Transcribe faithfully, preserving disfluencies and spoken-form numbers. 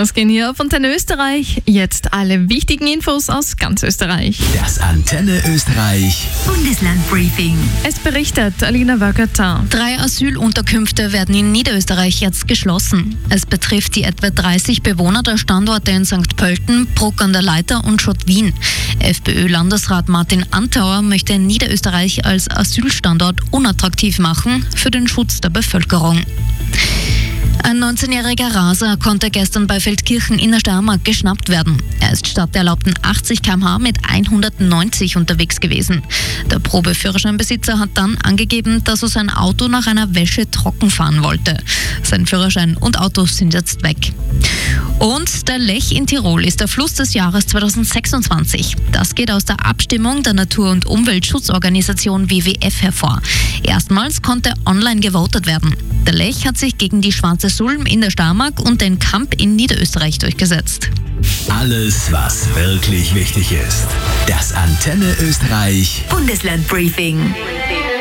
Servus, gehen hier auf Antenne Österreich. Jetzt alle wichtigen Infos aus ganz Österreich. Das Antenne Österreich Bundeslandbriefing. Es berichtet Alina Wöckerter. Drei Asylunterkünfte werden in Niederösterreich jetzt geschlossen. Es betrifft die etwa dreißig Bewohner der Standorte in Sankt Pölten, Bruck an der Leiter und Schott-Wien. FPÖ-Landesrat Martin Antauer möchte Niederösterreich als Asylstandort unattraktiv machen für den Schutz der Bevölkerung. Ein neunzehnjähriger Raser konnte gestern bei Feldkirchen in der Steiermark geschnappt werden. Er ist statt der erlaubten achtzig Kilometer pro Stunde mit hundertneunzig unterwegs gewesen. Der Probeführerscheinbesitzer hat dann angegeben, dass er sein Auto nach einer Wäsche trocken fahren wollte. Sein Führerschein und Auto sind jetzt weg. Und der Lech in Tirol ist der Fluss des Jahres zweitausendsechsundzwanzig. Das geht aus der Abstimmung der Natur- und Umweltschutzorganisation W W F hervor. Erstmals konnte online gewotet werden. Der Lech hat sich gegen die Schwarze Sulm in der Steiermark und den Kamp in Niederösterreich durchgesetzt. Alles, was wirklich wichtig ist. Das Antenne Österreich Bundeslandbriefing.